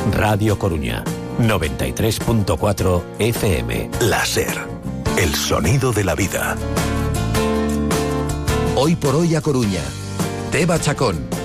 Radio Coruña, 93.4 FM. La SER, el sonido de la vida. Hoy por hoy a Coruña. Teba Chacón.